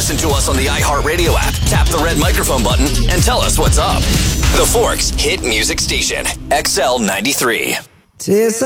Listen to us on the iHeartRadio app. Tap the red microphone button and tell us what's up. The Forks Hit Music Station, XL93.